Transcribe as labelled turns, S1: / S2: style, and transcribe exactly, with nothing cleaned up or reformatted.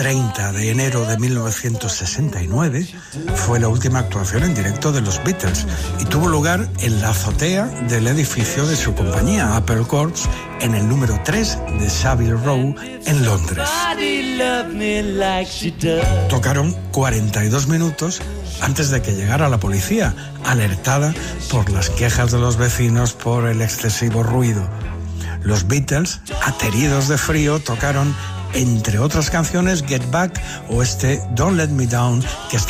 S1: treinta de enero de mil novecientos sesenta y nueve fue la última actuación en directo de los Beatles y tuvo lugar en la azotea del edificio de su compañía, Apple Corps, en el número tres de Savile Row, en Londres. Tocaron cuarenta y dos minutos antes de que llegara la policía, alertada por las quejas de los vecinos por el excesivo ruido. Los Beatles, ateridos de frío, tocaron, entre otras canciones, Get Back o este Don't Let Me Down, que está